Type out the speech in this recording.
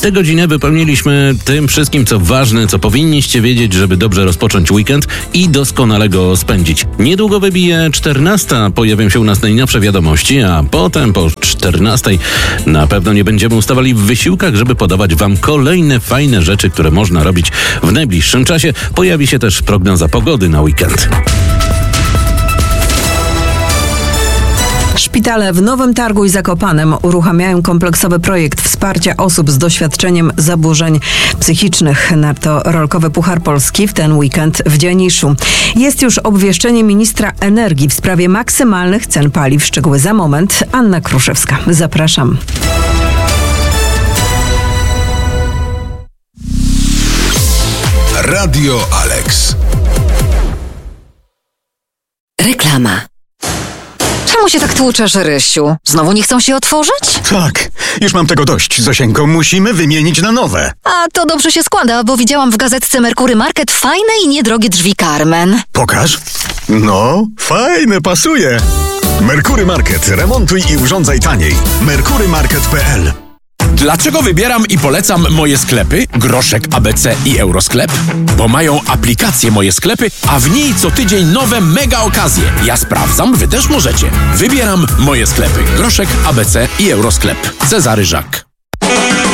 Tę godzinę wypełniliśmy tym wszystkim, co ważne, co powinniście wiedzieć, żeby dobrze rozpocząć weekend i doskonale go spędzić. Niedługo wybije 14, pojawią się u nas najnowsze wiadomości, a potem po 14 na pewno nie będziemy ustawali w wysiłkach, żeby podawać wam kolejne fajne rzeczy, które można robić w najbliższym czasie. Pojawi się też prognoza pogody na weekend. Szpitale w Nowym Targu i Zakopanem uruchamiają kompleksowy projekt wsparcia osób z doświadczeniem zaburzeń psychicznych. To rolkowy Puchar Polski w ten weekend w Dzianiszu. Jest już obwieszczenie ministra energii w sprawie maksymalnych cen paliw. Szczegóły za moment. Anna Kruszewska. Zapraszam. Radio Alex. Reklama. Czemu się tak tłuczesz, Rysiu? Znowu nie chcą się otworzyć? Tak, już mam tego dość, Zosieńko. Musimy wymienić na nowe. A to dobrze się składa, bo widziałam w gazetce Merkury Market fajne i niedrogie drzwi Carmen. Pokaż. No, fajne, pasuje. Merkury Market. Remontuj i urządzaj taniej. merkurymarket.pl. Dlaczego wybieram i polecam Moje Sklepy, Groszek, ABC i Eurosklep? Bo mają aplikację Moje Sklepy, a w niej co tydzień nowe mega okazje. Ja sprawdzam, wy też możecie. Wybieram Moje Sklepy, Groszek, ABC i Eurosklep. Cezary Żak.